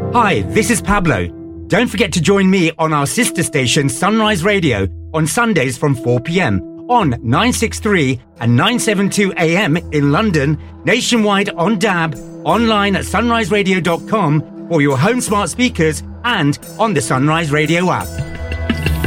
Hi, this is Pablo. Don't forget to join me on our sister station Sunrise Radio on Sundays from 4 p.m. on 963 and 972 AM in London, nationwide on DAB, online at sunriseradio.com for your home smart speakers and on the Sunrise Radio app.